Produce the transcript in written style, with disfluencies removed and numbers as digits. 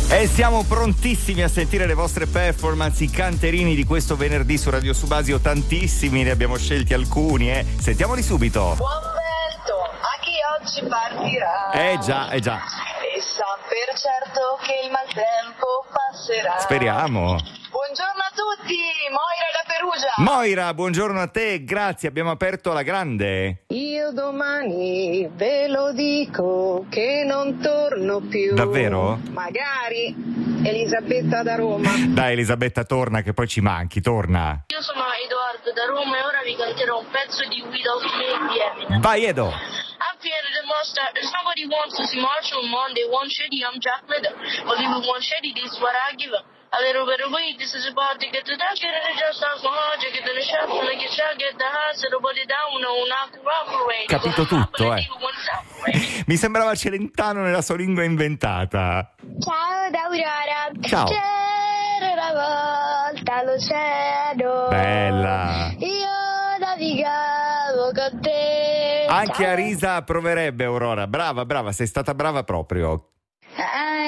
E siamo prontissimi a sentire le vostre performance, i canterini di questo venerdì su Radio Subasio, tantissimi, ne abbiamo scelti alcuni, Sentiamoli subito. Buon vento a chi oggi partirà. Già. E sa per certo che il maltempo passerà. Speriamo. Buongiorno a tutti, Moira da Perugia. Moira, buongiorno a te, grazie, abbiamo aperto alla grande. Io domani ve lo dico che non torno più. Davvero? Magari Elisabetta da Roma. Dai Elisabetta, torna che poi ci manchi, torna. Io sono Edoardo da Roma e ora vi canterò un pezzo di Without Me di Eminem. Vai Edo. I'm feeling the most that somebody wants to see March on Monday, one shitty, I'm Jack Leather. Only with one shitty, this is what I give up. A little bit of weed, this is about to get to that shit, and it just sounds so hard, you get in the shop, and get shot, get the hospital, but it down, no, not cooperate. Capito tutto, Mi sembrava Celentano nella sua lingua inventata. Ciao da Aurora. Ciao. C'era una volta l'oceano. Bella. Io navigavo con te. Anche Ciao. Arisa approverebbe, Aurora. Brava, sei stata brava proprio.